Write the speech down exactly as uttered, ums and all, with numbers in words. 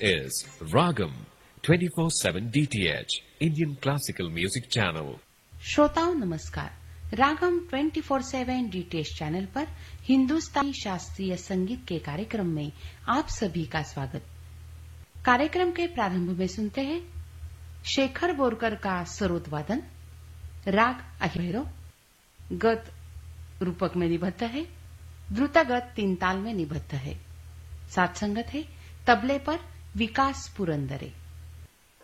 is Ragam twenty-four seven D T H Indian Classical Music Channel. श्रोताओं नमस्कार। रागम twenty four seven DTH channel पर हिंदुस्तानी शास्त्रीय संगीत के कार्यक्रम में आप सभी का स्वागत। कार्यक्रम के प्रारंभ में सुनते हैं शेखर बोरकर का सरोद वादन, राग अहिभैरव, गत रूपक में निबद्ध है, द्रुतगत तीन ताल में निबद्ध है। साथ संगत है तबले पर विकास पुरंदरे।